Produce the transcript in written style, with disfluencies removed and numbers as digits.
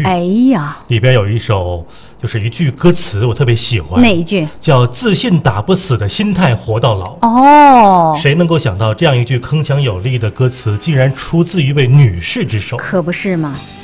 哎呀， 里边有一句歌词，我特别喜欢。 哪一句？ 叫自信打不死的心态活到老。 哦， 谁能够想到这样一句铿锵有力的歌词，竟然出自一位女士之手？ 可不是嘛。